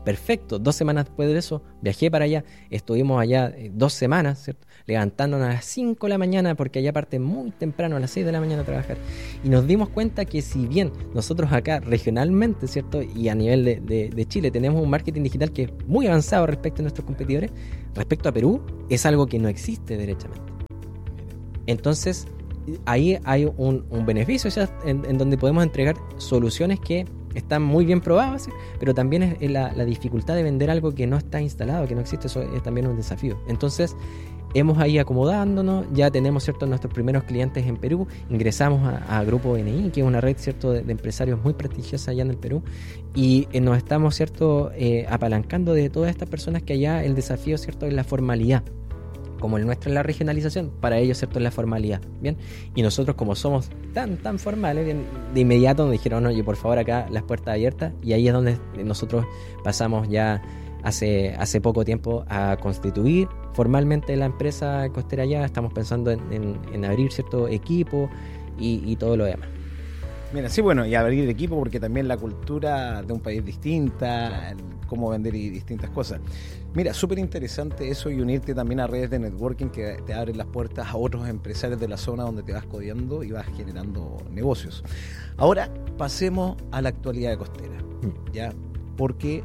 Perfecto, 2 semanas después de eso viajé para allá, estuvimos allá 2 semanas, ¿cierto? Levantándonos a las 5 de la mañana porque allá parte muy temprano, a las 6 de la mañana a trabajar, y nos dimos cuenta que si bien nosotros acá regionalmente, ¿cierto? Y a nivel de Chile tenemos un marketing digital que es muy avanzado respecto a nuestros competidores, respecto a Perú es algo que no existe derechamente. Entonces ahí hay un beneficio, o sea, en donde podemos entregar soluciones que están muy bien probadas, ¿sí? Pero también es la dificultad de vender algo que no está instalado, que no existe. Eso es también un desafío. Entonces hemos ahí acomodándonos, ya tenemos, ¿cierto?, nuestros primeros clientes en Perú, ingresamos a Grupo BNI, que es una red, ¿cierto?, de empresarios muy prestigiosa allá en el Perú, y nos estamos, ¿cierto?, apalancando de todas estas personas que allá el desafío, ¿cierto?, es la formalidad. Como el nuestro es la regionalización, para ellos, ¿cierto?, es la formalidad, ¿bien? Y nosotros, como somos tan formales, ¿bien?, de inmediato nos dijeron, oye, por favor, acá las puertas abiertas, y ahí es donde nosotros pasamos ya hace poco tiempo a constituir formalmente la empresa costera ya. Estamos pensando en abrir cierto equipo y todo lo demás. Mira, sí, bueno, y abrir equipo porque también la cultura de un país distinta, cómo vender y distintas cosas. Mira, súper interesante eso y unirte también a redes de networking que te abren las puertas a otros empresarios de la zona donde te vas codeando y vas generando negocios. Ahora pasemos a la actualidad de Costera, ¿ya? Porque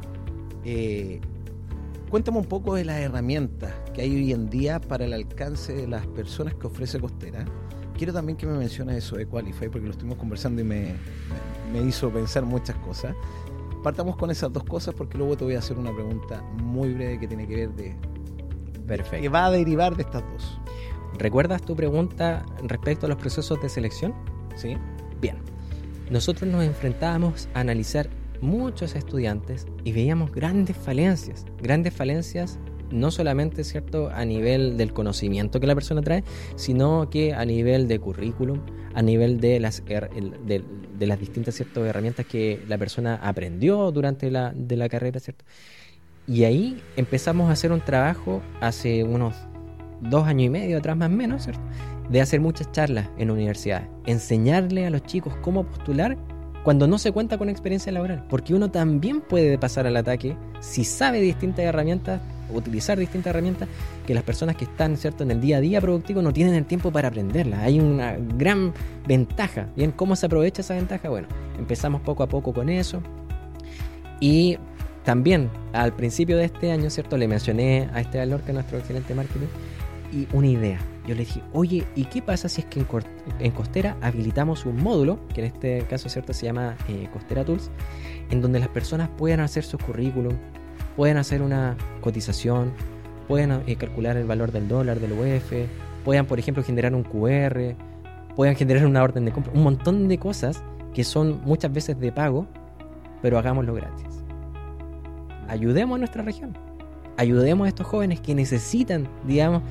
cuéntame un poco de las herramientas que hay hoy en día para el alcance de las personas que ofrece Costera. Quiero también que me menciones eso de Qualify, porque lo estuvimos conversando y me hizo pensar muchas cosas. Partamos con esas dos cosas porque luego te voy a hacer una pregunta muy breve que tiene que ver Perfecto. que va a derivar de estas dos. ¿Recuerdas tu pregunta respecto a los procesos de selección? Sí. Bien. Nosotros nos enfrentábamos a analizar muchos estudiantes y veíamos grandes falencias no solamente, ¿cierto?, a nivel del conocimiento que la persona trae, sino que a nivel de currículum, a nivel de las distintas, ¿cierto?, herramientas que la persona aprendió durante la carrera, ¿cierto? Y ahí empezamos a hacer un trabajo hace unos 2 años y medio atrás más o menos, ¿cierto?, de hacer muchas charlas en universidades, enseñarle a los chicos cómo postular cuando no se cuenta con experiencia laboral, porque uno también puede pasar al ataque si sabe distintas herramientas, utilizar distintas herramientas que las personas que están, ¿cierto?, en el día a día productivo no tienen el tiempo para aprenderlas. Hay una gran ventaja. Bien, ¿cómo se aprovecha esa ventaja? Bueno, empezamos poco a poco con eso. Y también al principio de este año, ¿cierto?, le mencioné a Esteban Lorca, nuestro excelente marketing, y una idea. Yo le dije, oye, ¿y qué pasa si es que en Costera habilitamos un módulo, que en este caso, ¿cierto?, se llama Costera Tools, en donde las personas puedan hacer sus currículum, pueden hacer una cotización, pueden calcular el valor del dólar, del UF, puedan, por ejemplo, generar un QR, puedan generar una orden de compra, un montón de cosas que son muchas veces de pago, pero hagámoslo gratis. Ayudemos a nuestra región, ayudemos a estos jóvenes que necesitan, digamos,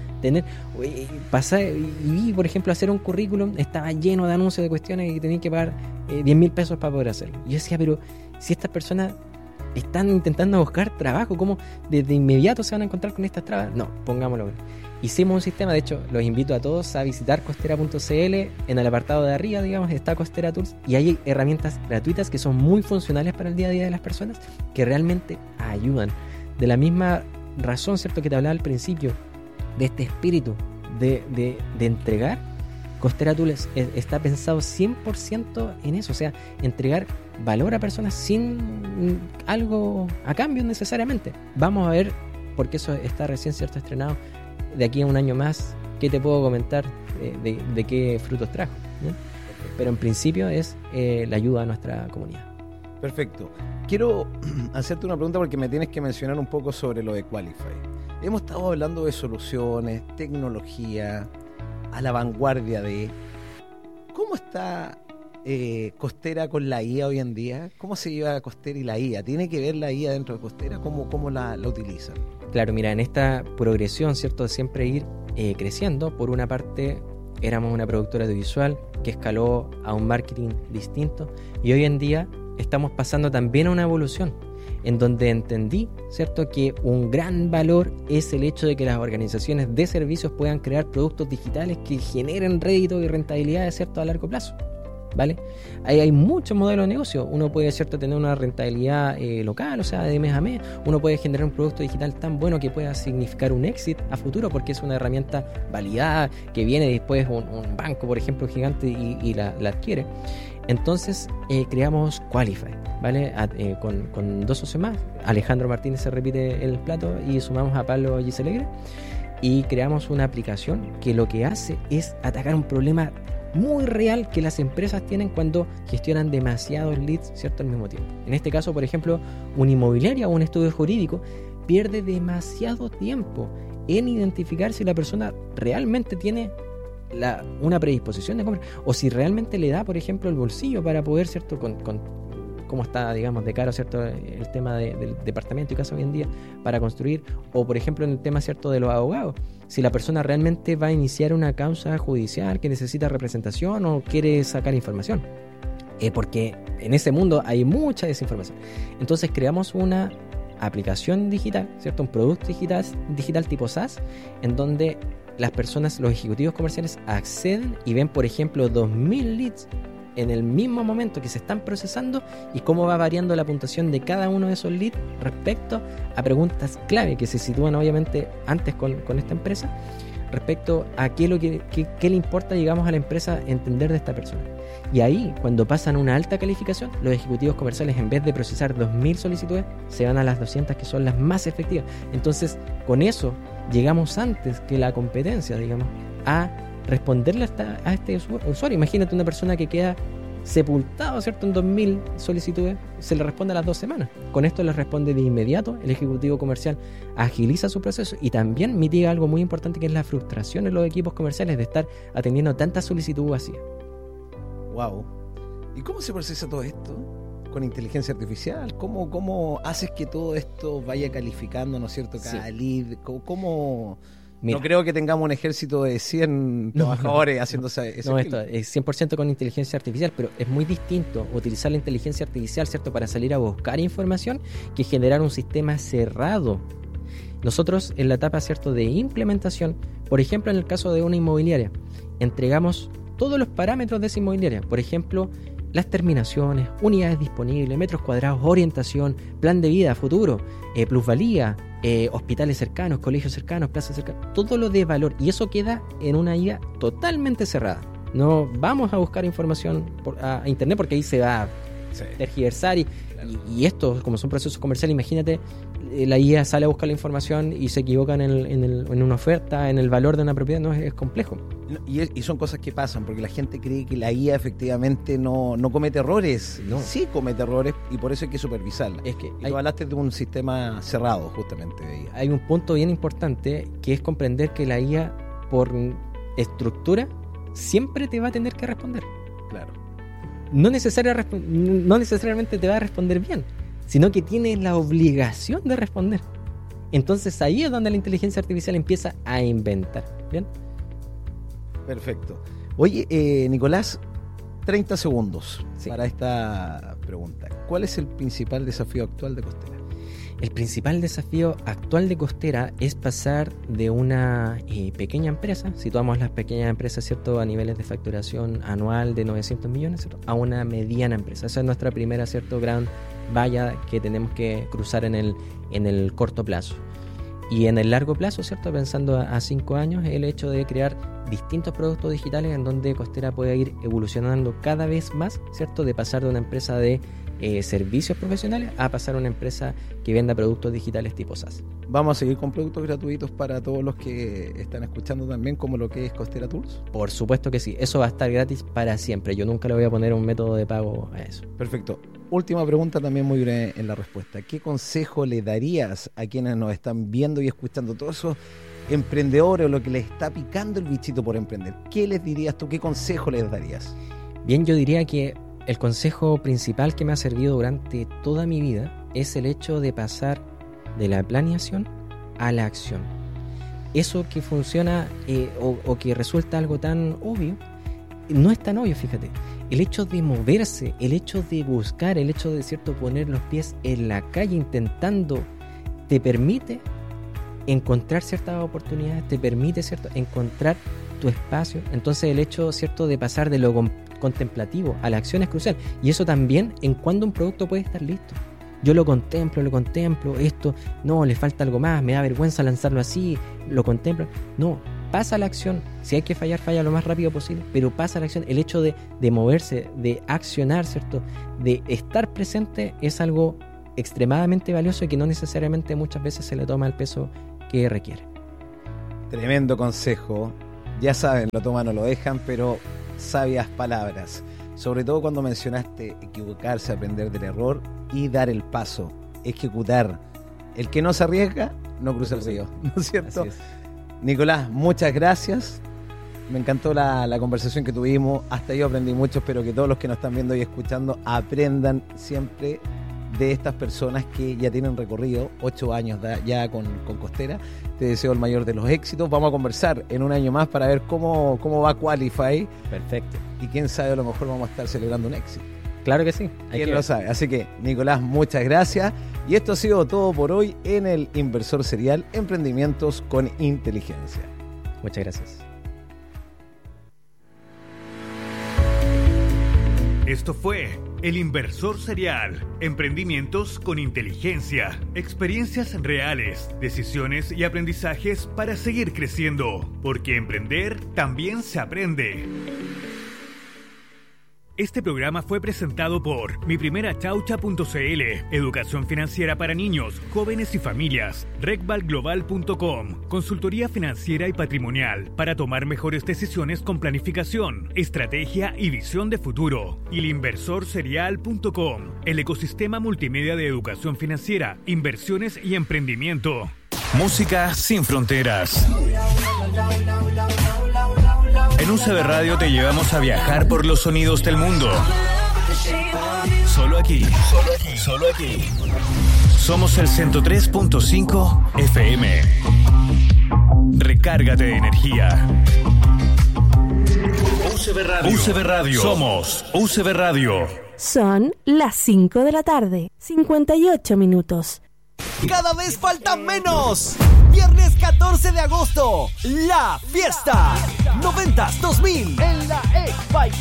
pasar y, por ejemplo, hacer un currículum, estaba lleno de anuncios de cuestiones y tenían que pagar 10,000 pesos para poder hacerlo. Yo decía, pero si estas personas están intentando buscar trabajo, ¿cómo de inmediato se van a encontrar con estas trabas? No, pongámoslo. Hicimos un sistema, de hecho, los invito a todos a visitar costera.cl. En el apartado de arriba, digamos, está Costera Tools y hay herramientas gratuitas que son muy funcionales para el día a día de las personas, que realmente ayudan. De la misma razón, ¿cierto?, que te hablaba al principio, de este espíritu de entregar, Costera Tools está pensado 100% en eso, o sea, entregar valor a personas sin algo a cambio necesariamente. Vamos a ver, porque eso está recién, ¿cierto?, estrenado, de aquí a un año más, ¿qué te puedo comentar de qué frutos trajo? ¿No? Pero en principio es la ayuda a nuestra comunidad. Perfecto. Quiero hacerte una pregunta porque me tienes que mencionar un poco sobre lo de Qualify. Hemos estado hablando de soluciones, tecnología, a la vanguardia de... ¿Cómo está Costera con la IA hoy en día? ¿Cómo se lleva Costera y la IA? ¿Tiene que ver la IA dentro de Costera? ¿Cómo la utilizan? Claro, mira, en esta progresión, ¿cierto?, de siempre ir creciendo, por una parte éramos una productora audiovisual que escaló a un marketing distinto y hoy en día estamos pasando también a una evolución en donde entendí, ¿cierto?, que un gran valor es el hecho de que las organizaciones de servicios puedan crear productos digitales que generen rédito y rentabilidad, ¿cierto?, a largo plazo. ¿vale? Hay muchos modelos de negocio. Uno puede, ¿cierto?, tener una rentabilidad local, o sea, de mes a mes. Uno puede generar un producto digital tan bueno que pueda significar un éxito a futuro, porque es una herramienta validada que viene después un banco, por ejemplo, gigante y la adquiere. Entonces creamos Qualify, ¿vale? Con 2 socios más. Alejandro Martínez se repite el plato y sumamos a Pablo Giselegre y creamos una aplicación que lo que hace es atacar un problema muy real que las empresas tienen cuando gestionan demasiados leads, ¿cierto?, al mismo tiempo. En este caso, por ejemplo, una inmobiliaria o un estudio jurídico pierde demasiado tiempo en identificar si la persona realmente tiene una predisposición de compra o si realmente le da, por ejemplo, el bolsillo para poder, ¿cierto?, con cómo está, digamos, de caro, ¿cierto?, el tema del departamento y casa hoy en día para construir, o por ejemplo en el tema, ¿cierto?, de los abogados, si la persona realmente va a iniciar una causa judicial que necesita representación o quiere sacar información, porque en ese mundo hay mucha desinformación. Entonces creamos una aplicación digital, ¿cierto?, un producto digital tipo SaaS, en donde las personas, los ejecutivos comerciales acceden y ven, por ejemplo, 2.000 leads en el mismo momento que se están procesando y cómo va variando la puntuación de cada uno de esos leads respecto a preguntas clave que se sitúan obviamente antes con esta empresa respecto a qué le importa, digamos, a la empresa entender de esta persona. Y ahí, cuando pasan una alta calificación, los ejecutivos comerciales, en vez de procesar 2.000 solicitudes, se van a las 200 que son las más efectivas. Entonces, con eso llegamos antes que la competencia, digamos, a responderle a este usuario. Imagínate una persona que queda sepultado, ¿cierto?, en 2.000 solicitudes, se le responde a las 2 semanas. Con esto le responde de inmediato, el ejecutivo comercial agiliza su proceso y también mitiga algo muy importante, que es la frustración en los equipos comerciales de estar atendiendo tantas solicitudes vacías. Wow. ¿Y cómo se procesa todo esto? ¿Con inteligencia artificial? ¿Cómo haces que todo esto vaya calificando, ¿no es cierto?, cada lead? ¿Cómo? Mira, no creo que tengamos un ejército de 100 trabajadores haciendo ese esto es 100% con inteligencia artificial, pero es muy distinto utilizar la inteligencia artificial, ¿cierto?, para salir a buscar información que generar un sistema cerrado. Nosotros en la etapa, ¿cierto?, de implementación, por ejemplo, en el caso de una inmobiliaria, entregamos todos los parámetros de esa inmobiliaria, por ejemplo, las terminaciones, unidades disponibles, metros cuadrados, orientación, plan de vida futuro, plusvalía, hospitales cercanos, colegios cercanos, plazas cercanas, todo lo de valor, y eso queda en una IA totalmente cerrada. No vamos a buscar información a internet porque ahí se va a tergiversar y esto, como son procesos comerciales, imagínate, la IA sale a buscar la información y se equivoca en una oferta, en el valor de una propiedad. No, es complejo. Y son cosas que pasan porque la gente cree que la IA efectivamente no comete errores. No. Sí comete errores y por eso hay que supervisarla. Tú hablaste de un sistema cerrado, justamente, de IA. Hay un punto bien importante que es comprender que la IA, por estructura, siempre te va a tener que responder. Claro. No necesariamente te va a responder bien, sino que tienes la obligación de responder. Entonces ahí es donde la inteligencia artificial empieza a inventar. ¿Bien? Perfecto. Oye, Nicolás, 30 segundos para esta pregunta. ¿Cuál es el principal desafío actual de Costera? El principal desafío actual de Costera es pasar de una pequeña empresa, situamos las pequeñas empresas, ¿cierto?, a niveles de facturación anual de 900 millones, ¿cierto?, a una mediana empresa. Esa es nuestra primera, ¿cierto?, gran valla que tenemos que cruzar en el corto plazo. Y en el largo plazo, ¿cierto?, pensando a 5 años, el hecho de crear distintos productos digitales en donde Costera pueda ir evolucionando cada vez más, ¿cierto?, de pasar de una empresa de servicios profesionales a pasar a una empresa que venda productos digitales tipo SaaS. ¿Vamos a seguir con productos gratuitos para todos los que están escuchando también, como lo que es Costera Tools? Por supuesto que sí, eso va a estar gratis para siempre. Yo nunca le voy a poner un método de pago a eso. Perfecto. Última pregunta, también muy breve en la respuesta. ¿Qué consejo le darías a quienes nos están viendo y escuchando, todos esos emprendedores o lo que les está picando el bichito por emprender? ¿Qué les dirías tú? ¿Qué consejo les darías? Bien, yo diría que el consejo principal que me ha servido durante toda mi vida es el hecho de pasar de la planeación a la acción. Eso que funciona o que resulta algo tan obvio, no es tan obvio, fíjate. El hecho de moverse, el hecho de buscar, el hecho de, ¿cierto?, poner los pies en la calle intentando, te permite encontrar ciertas oportunidades, te permite, ¿cierto?, encontrar tu espacio. Entonces el hecho, ¿cierto?, de pasar de lo contemplativo, a la acción es crucial. Y eso también en cuando un producto puede estar listo. Yo lo contemplo, esto, no, le falta algo más, me da vergüenza lanzarlo así, lo contemplo. No, pasa a la acción. Si hay que fallar, falla lo más rápido posible, pero pasa a la acción. El hecho de moverse, de accionar, ¿cierto? De estar presente es algo extremadamente valioso y que no necesariamente muchas veces se le toma el peso que requiere. Tremendo consejo. Ya saben, lo toman o lo dejan, pero sabias palabras. Sobre todo cuando mencionaste equivocarse, aprender del error y dar el paso, ejecutar. El que no se arriesga, no cruza el río, ¿no es cierto? Nicolás, muchas gracias. Me encantó la conversación que tuvimos. Hasta yo aprendí mucho. Espero que todos los que nos están viendo y escuchando aprendan siempre de estas personas que ya tienen recorrido 8 años ya con Costera. Te deseo el mayor de los éxitos. Vamos a conversar en un año más para ver cómo va Qualify. Perfecto. Y quién sabe, a lo mejor vamos a estar celebrando un éxito. Claro que sí. ¿Quién lo sabe? Así que, Nicolás, muchas gracias. Y esto ha sido todo por hoy en el Inversor Serial, Emprendimientos con Inteligencia. Muchas gracias. Esto fue El Inversor Serial, Emprendimientos con Inteligencia, experiencias reales, decisiones y aprendizajes para seguir creciendo, porque emprender también se aprende. Este programa fue presentado por miprimerachaucha.cl, educación financiera para niños, jóvenes y familias, recvalglobal.com, consultoría financiera y patrimonial para tomar mejores decisiones con planificación, estrategia y visión de futuro, y elinversorserial.com, el ecosistema multimedia de educación financiera, inversiones y emprendimiento. Música sin fronteras. En UCB Radio te llevamos a viajar por los sonidos del mundo. Solo aquí. Somos el 103.5 FM. Recárgate de energía. UCB Radio. Somos UCB Radio. Son las 5 de la tarde, 58 minutos. Cada vez faltan menos. Viernes 14 de agosto, la fiesta 90s 2000 en la